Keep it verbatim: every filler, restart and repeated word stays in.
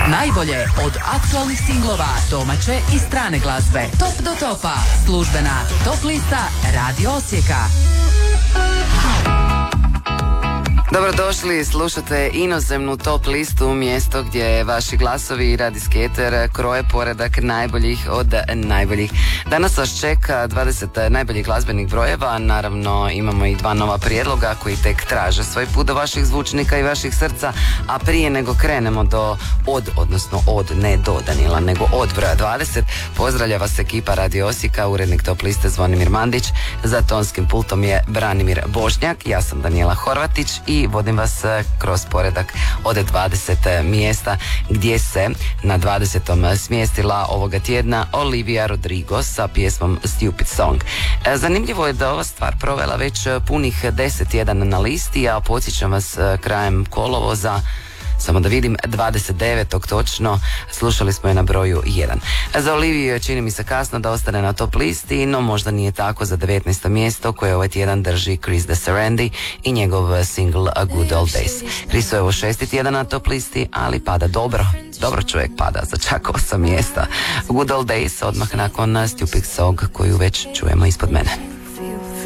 Najbolje od aktualnih singlova, domaće i strane glazbe. Top do topa. Službena top lista Radio Osijeka. Dobrodošli, slušate inozemnu top listu, mjesto gdje vaši glasovi i radijski eter kroje poredak najboljih od najboljih. Danas vas čeka dvadeset najboljih glazbenih brojeva, naravno imamo i dva nova prijedloga koji tek traže svoj put do vaših zvučnika i vaših srca, a prije nego krenemo do od, odnosno od, ne do Danila, nego od broja dvadeset, pozdravlja vas ekipa Radio Osijeka, urednik top liste Zvonimir Mandić, za tonskim pultom je Branimir Bošnjak, ja sam Daniela Horvatić i vodim vas kroz poredak od dvadeset mjesta, gdje se na dvadesetom smjestila ovoga tjedna Olivia Rodrigo sa pjesmom Stupid Song. Zanimljivo je da ova stvar provela već punih deset tjedana na listi, a podsjećam vas krajem kolovoza, samo da vidim, dvadeset devetog točno, slušali smo je na broju jedan. Za Oliviju je, čini mi se, kasno da ostane na top listi, no možda nije tako za devetnaesto mjesto koje ovaj tjedan drži Chris DeSarendi i njegov single A Good Old Days. Chris je ovo šesti tjedan na top listi, ali pada dobro. Dobro čovjek pada za čak osam mjesta. Good Old Days odmah nakon Stupid Song koju već čujemo ispod mene.